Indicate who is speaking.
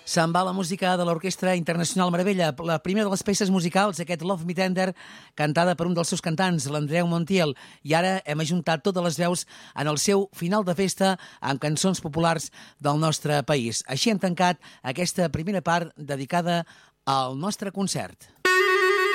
Speaker 1: Se'n va la música de l'Orquestra Internacional Meravella, la primera de les peces musicals, aquest Love Me Tender, cantada per un dels seus cantants, l'Andreu Montiel, i ara hem ajuntat totes les veus en el seu final de festa amb cançons populars del nostre país. Així hem tancat aquesta primera part dedicada al nostre concert.